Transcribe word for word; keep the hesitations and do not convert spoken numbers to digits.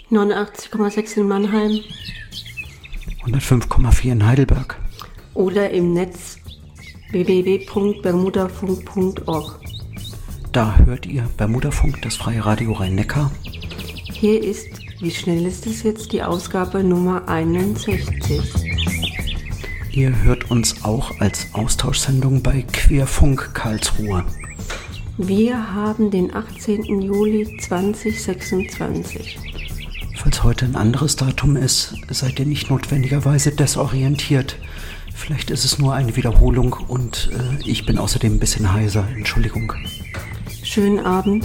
neunundachtzig Komma sechs in Mannheim. hundertfünf Komma vier in Heidelberg. Oder im Netz w w w punkt bermudafunk punkt org. Da hört ihr Bermudafunk, das freie Radio Rhein-Neckar. Hier ist, wie schnell ist es jetzt, die Ausgabe Nummer einundsechzig. Ihr hört uns auch als Austauschsendung bei Queerfunk Karlsruhe. Wir haben den achtzehnten Juli zweitausendsechsundzwanzig. Falls heute ein anderes Datum ist, seid ihr nicht notwendigerweise desorientiert. Vielleicht ist es nur eine Wiederholung und äh, ich bin außerdem ein bisschen heiser. Entschuldigung. Schönen Abend.